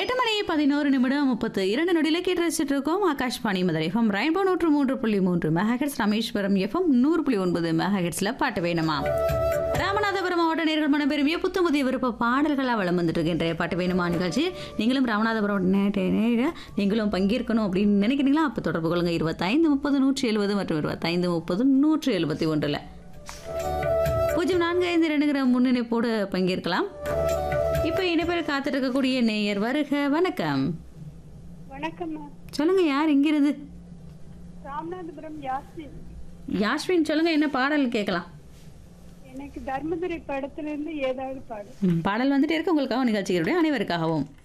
8 மணி 11 நிமிடம் 32 நொடியில கேட்டு ரசிச்சுட்டு இருக்கோம். Akashvani Madurai FM rainbow 103.3 megahertz, Rameswaram FM 100.9 மெகாஹெர்ட்ஸ்ல பாட்டு வேணுமா. ராமநாதபுரம் மாவட்ட நேர்கள் மனம் பெருமிய புத்தம் புதிய விருப்ப பாடல்களாக வளம் வந்துட்டு இருக்கின்ற பாட்டு வேணுமா நிகழ்ச்சி. நீங்களும் ராமநாதபுரம் நீங்களும் பங்கேற்கணும் அப்படின்னு நினைக்கிறீங்களா? அப்போ தொடர்பு கொள்ளுங்க 25 30 170 மற்றும் 25 30 171. 0452 முன்னிணைப்போடு பங்கேற்கலாம். இப்போ இணைப்பில் காத்துட்டு இருக்கக்கூடிய நேயர் வருக. வணக்கம். வணக்கம். சொல்லுங்க, யார் இங்கிருந்து? ராமநாதபுரம் யாஸ்மின். யாஸ்மின், சொல்லுங்க, என்ன பாடல் கேட்கலாம்? எனக்கு தர்மதுரை படத்துல இருந்து ஏதாவது பாடு. பாடல் வந்துட்டு இருக்கு உங்களுக்காக, நிகழ்ச்சிகளுடைய அனைவருக்காகவும்.